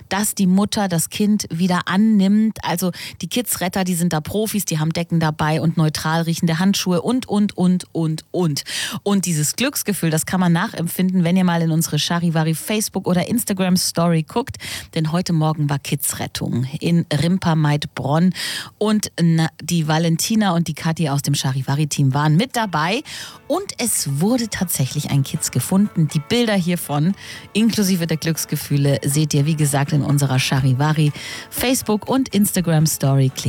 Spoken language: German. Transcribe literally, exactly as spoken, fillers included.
dass die Mutter das Kind wieder annimmt. Also die Kidsretter, die sind da Profis, die haben Decken dabei und neutral riechende Handschuhe und, und, und, und, und. Und dieses Glücksgefühl, das kann man nachempfinden, wenn ihr mal in unsere Charivari Facebook- oder Instagram-Story guckt. Denn heute Morgen war Kidsrettung in Rimpermeidbronn und die Valentina und die Kathi aus dem Charivari-Team waren mit dabei. Und es wurde tatsächlich ein Kids gefunden. Die Bilder hiervon, inklusive der Glücksgefühle, seht ihr, wie gesagt, in unserer Charivari Facebook- und Instagram-Story.